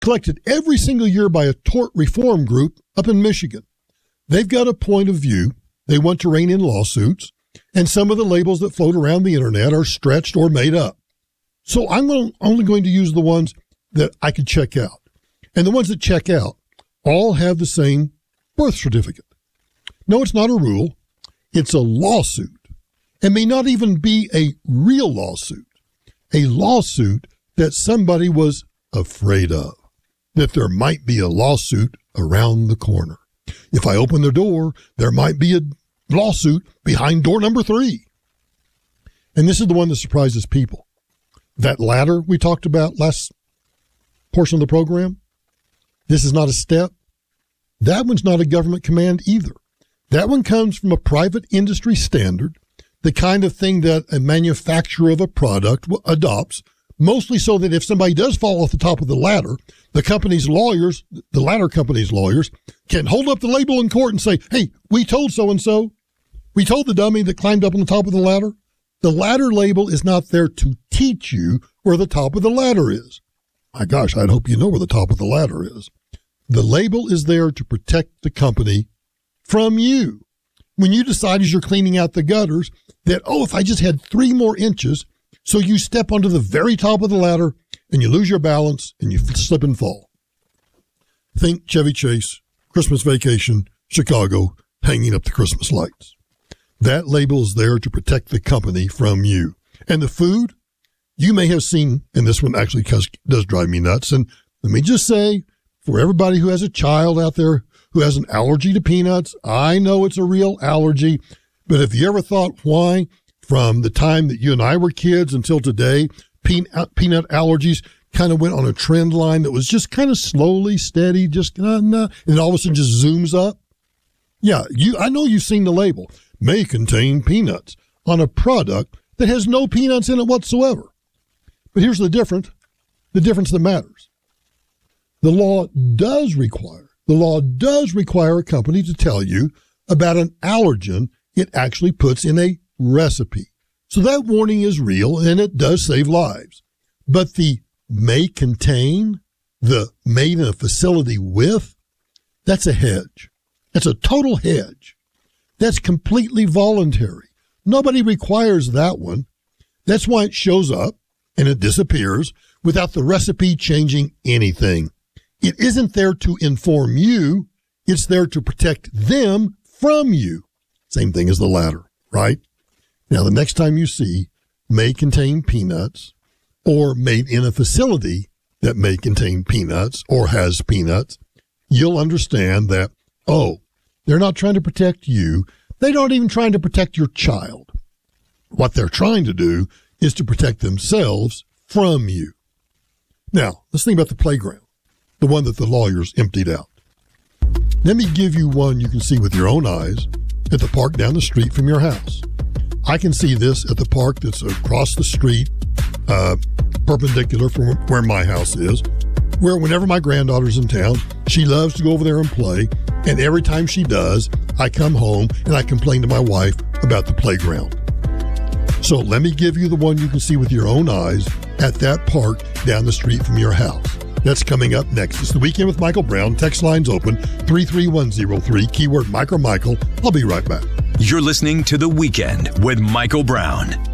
collected every single year by a tort reform group up in Michigan. They've got a point of view. They want to rein in lawsuits, and some of the labels that float around the internet are stretched or made up. So I'm only going to use the ones that I could check out. And the ones that check out all have the same birth certificate. No, it's not a rule. It's a lawsuit. It may not even be a real lawsuit. A lawsuit that somebody was afraid of, that there might be a lawsuit around the corner. If I open the door, there might be a lawsuit behind door number 3. And this is the one that surprises people. That ladder we talked about last portion of the program, this is not a step. That one's not a government command either. That one comes from a private industry standard, the kind of thing that a manufacturer of a product adopts, mostly so that if somebody does fall off the top of the ladder, the company's lawyers, the ladder company's lawyers, can hold up the label in court and say, hey, we told so-and-so. We told the dummy that climbed up on the top of the ladder. The ladder label is not there to teach you where the top of the ladder is. My gosh, I'd hope you know where the top of the ladder is. The label is there to protect the company from you. When you decide as you're cleaning out the gutters that, if I just had 3 more inches, so you step onto the very top of the ladder and you lose your balance and you slip and fall. Think Chevy Chase, Christmas Vacation, Chicago, hanging up the Christmas lights. That label is there to protect the company from you. And the food, you may have seen, and this one actually does drive me nuts. And let me just say, for everybody who has a child out there who has an allergy to peanuts, I know it's a real allergy, but if you ever thought why, from the time that you and I were kids until today, peanut allergies kind of went on a trend line that was just kind of slowly, steady, just and all of a sudden just zooms up. Yeah, I know you've seen the label. May contain peanuts on a product that has no peanuts in it whatsoever. But here's the difference that matters. The law does require a company to tell you about an allergen it actually puts in a recipe. So that warning is real and it does save lives. But the may contain, the made in a facility with, that's a hedge. That's a total hedge. That's completely voluntary. Nobody requires that one. That's why it shows up and it disappears without the recipe changing anything. It isn't there to inform you. It's there to protect them from you. Same thing as the ladder, right? Now, the next time you see may contain peanuts or made in a facility that may contain peanuts or has peanuts, you'll understand that, they're not trying to protect you. They're not even trying to protect your child. What they're trying to do is to protect themselves from you. Now, let's think about the playground, the one that the lawyers emptied out. Let me give you one you can see with your own eyes at the park down the street from your house. I can see this at the park that's across the street, perpendicular from where my house is, where whenever my granddaughter's in town, she loves to go over there and play. And every time she does, I come home and I complain to my wife about the playground. So let me give you the one you can see with your own eyes at that park down the street from your house. That's coming up next. It's The Weekend with Michael Brown. Text lines open, 33103, keyword Micro Michael. I'll be right back. You're listening to The Weekend with Michael Brown